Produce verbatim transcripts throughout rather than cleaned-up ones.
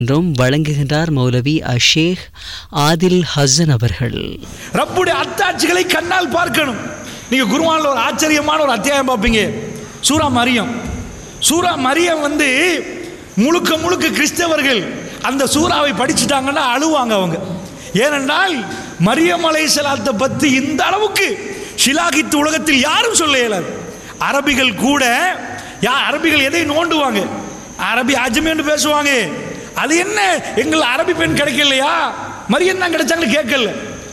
என்றும் வழங்குகின்றார் மௌலவி அஷேக் ஆதில் ஹசன் அவர்கள். ரப்புடைய அத்தாட்சிகளை கண்ணால் பார்க்கணும். நீங்க குர்ஆன்ல ஒரு ஆச்சரியமான ஒரு அத்தியாயம் பார்ப்பீங்க, சூரா மரியம். சூரா மரியம் வந்து முழுக்க முழுக்க கிறிஸ்தவர்கள் அந்த சூறாவை படிச்சுட்டாங்கன்னா அழுவாங்க அவங்க. ஏனென்றால் மரியம் அலைஹிஸ்ஸலாத்தை பற்றி இந்த அளவுக்கு ஷிலாகித்து உலகத்தில் யாரும் சொல்ல இயலாது. அரபிகள் கூட யா அரபிகள் எதை நோண்டுவாங்க, அரபி அஜ்மீன்னு பேசுவாங்க. அது என்ன எங்கள் அரபி பெண் கிடைக்கலையா, மரியம் தான் கிடைச்சாங்கன்னு கேட்கல.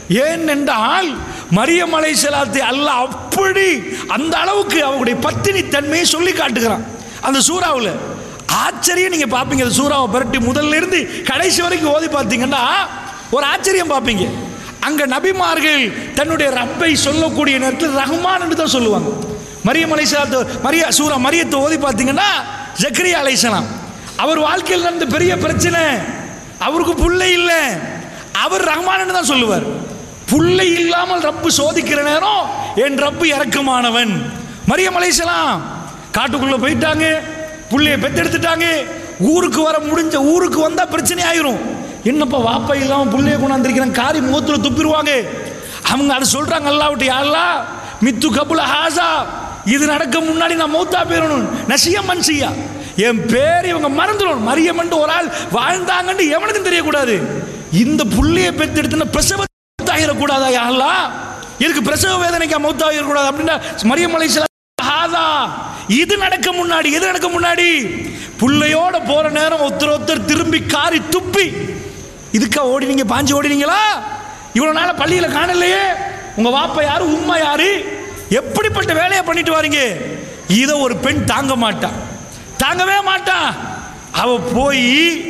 ஏனென்றால் மரியம் அலைஹிஸ்ஸலாத்தை அல்லாஹ் அப்படி அந்த அளவுக்கு அவருடைய பத்தினி தன்மையை சொல்லி காட்டுகிறான் அந்த சூறாவில். ஆச்சரியம் நீங்க பார்ப்பீங்க. அந்த சூறாவை பரட்டி முதல்ல இருந்து கடைசி வரைக்கும் ஓதி பார்த்தீங்கன்னா ஒரு ஆச்சரியம் பார்ப்பீங்க. அங்க நபிமார்கள் தன்னுடைய ரப்பை சொல்லக்கூடிய நேரத்தில் ரஹ்மான் என்று தான் சொல்லுவாங்க. மரியம் அலைஹிஸ்ஸலாத்து மரியா சூரா மரியத்தை ஓதி பார்த்தீங்கன்னா ஜக்கரியா அலைஹிஸ்ஸலாம் அவர் வாழ்க்கையில் நடந்த பெரிய பிரச்சனை, அவருக்கு புள்ளை இல்லை, அவர் ரஹ்மான் தான் சொல்லுவார். புள்ளை இல்லாமல் ரப்பு சோதிக்கிற நேரம் என் ரப்பு இறக்கமானவன். மரியம் அலைஹிஸ்ஸலாம் காட்டுக்குள்ள போயிட்டாங்க, புள்ளைய பெத்தெடுத்துட்டாங்க. ஊருக்கு வர முடிஞ்ச ஊருக்கு வந்தா பிரச்சனை ஆயிரும். என்னப்பா வாப்பா இல்லாம புள்ளைய கொண்டாந்துருக்கிறாங்க, காரி முகத்துல துப்பிடுவாங்க. அவங்க அதை சொல்றாங்க, அல்லாஹ்விட்டு யா அல்லாஹ் மித்து கபுல ஹாசா, இது நடக்க முன்னாடி நான் மௌத்தா போயிடணும். நசியா மன்சியா, என் பேர் இவங்க மறந்துடும். மரியமன் ஒரு ஆள் வாழ்ந்தாங்கன்னு எவனுக்கும் தெரியக்கூடாது. இந்த புள்ளைய பெத்தெடுத்துன பிரசவ ஆகிடக்கூடாதா யா அல்லாஹ், இதுக்கு பிரசவ வேதனைக்கு மௌத்தாகிடக்கூடாது அப்படின்னா மரியம் அலைஹிஸ்ஸலாம் ஹாதா, இது நடக்க முன்னாடி எது நடக்க முன்னாடி புள்ளையோட போற நேரம் ஒருத்தர் ஒருத்தர் திரும்பி காரி துப்பி, இதுக்கா ஓடினீங்க, பாஞ்சு ஓடினீங்களா, இவ்வளவு நாள பள்ளியில காணலையே, உங்க வாப்பா யாரு உம்மா யாரு, எப்படிப்பட்ட வேலையை பண்ணிட்டு வாரீங்க. இதை ஒரு பெண் தாங்க மாட்டா, தாங்கவே மாட்டா. அவ போய்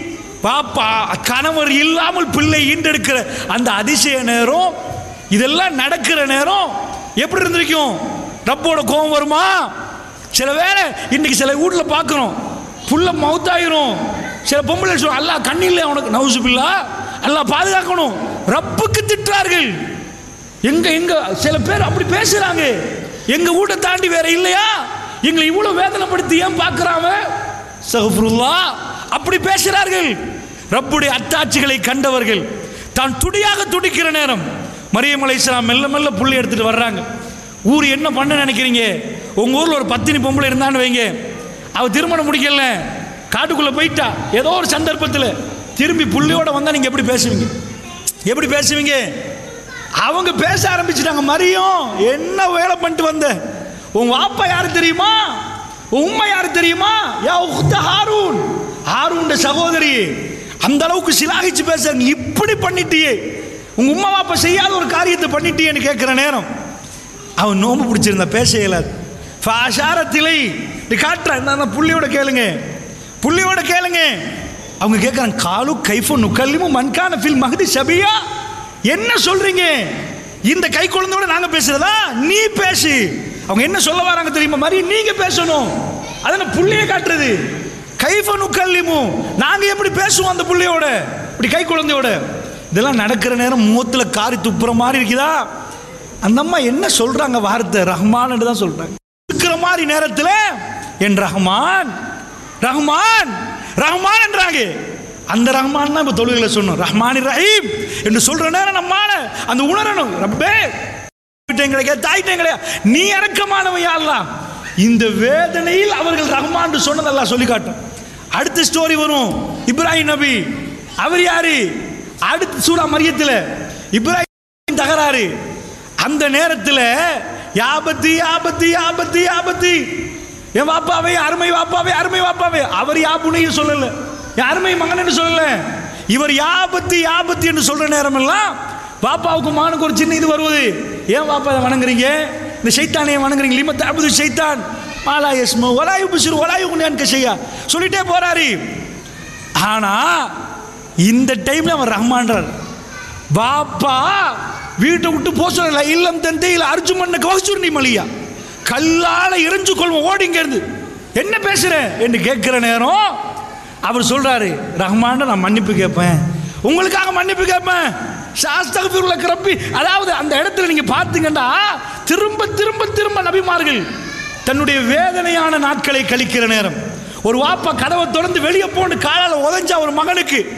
பாப்பா கணவர் இல்லாமல் பிள்ளை ஈண்டெடுக்கிற அந்த அதிசய நேரம், இதெல்லாம் நடக்கிற நேரம் எப்படி இருந்திருக்கும்? ரப்போட கோபம் வருமா? சில வேளை இன்னைக்கு சில வீட்டில் பார்க்குறோம், புள்ள மவுத்தாயிரும். சில பொம்பளை சொல்லுவோம், அல்லாஹ் கண்ணில்லை அவனுக்கு, நவுசுபில்லா, அல்லாஹ் பாதுகாக்கணும், ரப்புக்கு திட்டுறார்கள். எங்க எங்க சில பேர் அப்படி பேசுறாங்க. எங்க வீட்டை தாண்டி வேற இல்லையா, எங்களை இவ்வளவு வேதனைப்படுத்தி ஏன் பார்க்கிறாங்க, அஸ்தக்ஃபிருல்லாஹ், அப்படி பேசுகிறார்கள். ரப்புடைய அத்தாட்சிகளை கண்டவர்கள் தான் துடியாக துடிக்கிற நேரம் மரியம் அலைஹிஸ்ஸலாம் மெல்ல மெல்ல புள்ளி எடுத்துட்டு வர்றாங்க. ஊர் என்ன பண்ண நினைக்கிறீங்க? உங்க ஊர்ல ஒரு பத்தினி பொம்பளை இருந்தான்னு வைங்க, அவ திருமணம் முடிக்கல, காட்டுக்குள்ள போயிட்டா, ஏதோ ஒரு சந்தர்ப்பத்தில் திரும்பி புள்ளியோட வந்தா நீங்க எப்படி பேசுவீங்க? எப்படி பேசுவீங்க? அவங்க பேச ஆரம்பிச்சுட்டாங்க, மரியம் என்ன வேலை பண்ணிட்டு வந்த, உங்க வாப்பா யாரு தெரியுமா, உம்மா யாரு தெரியுமா, யா உக்த ஹாரூன், ஹாரூன் சகோதரி, அந்த அளவுக்கு சிலாகிச்சு பேச, நீ இப்படி பண்ணிட்டியே, உங்க உம்மா வாப்பா செய்யாத ஒரு காரியத்தை பண்ணிட்டியேன்னு கேட்கிற நேரம் அவன் நோம்பு பிடிச்சிருந்தா பேச இயலாது. ஃபாஷாரத்திலை காட்டுறான், புள்ளியோட கேளுங்க, புள்ளியோட கேளுங்க. அவங்க கேட்கறாங்க, காலு கைஃபு நுகல்லிமு மன்கான ஃபில் மஹதி ஷபியா, என்ன சொல்றீங்க, இந்த கை குழந்தையோட நாங்க பேசுறதா, நீ பேசு. அவங்க என்ன சொல்ல வராங்க தெரியுமா, மாதிரி நீங்க பேசணும், அதனால புள்ளைய காட்டுறது. கைஃபு நுகல்லிமு, நாங்க எப்படி பேசுவோம் அந்த புள்ளையோட, இப்படி கை குழந்தையோட. இதெல்லாம் நடக்கிற நேரம் முகத்துல காரி துப்புற மாதிரி இருக்குதா? அந்த அம்மா என்ன சொல்றாங்க, வார்த்தை ரஹ்மான் என்று தான் சொல்றாங்க. இருக்கிற மாதிரி நேரத்தில் என் ரஹ்மான் ரஹ்மான் ரஹ்மான் என்றாங்க. அந்த ரஹ்மான் தான் இப்ப தொழுகையில சொன்னோம், ரஹ்மான் ரஹீம் என்று சொல்ற நேரம் நம்மால அந்த உணரணும், ரப்பே கிடைக்க தாயிட்டேன் கிடையாது, நீ இறக்கமானவன் யா அல்லாஹ். இந்த வேதனையில் அவர்கள் ரஹ்மான் சொன்னது அல்லாஹ் சொல்லி காட்டும். அடுத்த ஸ்டோரி வரும், இப்ராஹிம் நபி, அவர் யாரு, அடுத்த சூரா மரியத்தில் இப்ராஹிம் தகராறு. அந்த நேரத்தில் யாபத்தி யாபத்தி யாபத்தி யாபத்தி, என் வாப்பாவே அருமை வாப்பாவே அருமை வாப்பாவே, அவர் யாபுனையும் சொல்லல, என் அருமை மகன் என்று சொல்லல, இவர் யாபத்தி யாபத்தி என்று சொல்ற நேரம் எல்லாம் பாப்பாவுக்கு மகனுக்கு ஒரு சின்ன இது வருவது, ஏன் வாப்பா வணங்குறீங்க, இந்த சைத்தானையை வணங்குறீங்க, லிமத் அபுது சைத்தான் மாலா யஸ்மு வலா யுப்சிரு வலா யுக்னியான் கஷையா சொல்லிட்டே போறாரு. ஆனா இந்த டைம்ல அவன் ரஹ்மான்றார், பாப்பா வீட்டை விட்டு போக சொல்லல, இல்லம் தந்தையில் அர்ஜுமன்ன கவசுர்ணி மலியா, கல்லால எரிஞ்சு கொள்வோம், ஓடிங்க இருந்து, என்ன பேசுற என்று கேட்கிற நேரம் அவர் சொல்றாரு, ரஹ்மான் நான் மன்னிப்பு கேட்பேன், உங்களுக்காக மன்னிப்பு கேட்பேன், சாஸ்தகபிருல்லக் ரப்பி. அதாவது அந்த இடத்துல நீங்க பார்த்தீங்கன்னா திரும்ப திரும்ப திரும்ப நபிமார்கள் தன்னுடைய வேதனையான நாட்களை கழிக்கிற நேரம், ஒரு வாப்பா கதவை திறந்து வெளியே போன்னு காலால் உதஞ்சா ஒரு மகனுக்கு